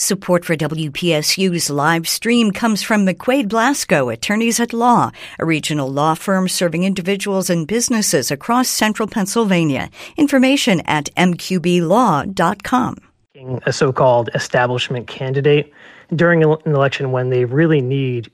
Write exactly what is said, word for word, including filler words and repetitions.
Support for W P S U's live stream comes from McQuaid Blasco, Attorneys at Law, a regional law firm serving individuals and businesses across central Pennsylvania. Information at m q b law dot com. A so-called establishment candidate during an election when they really need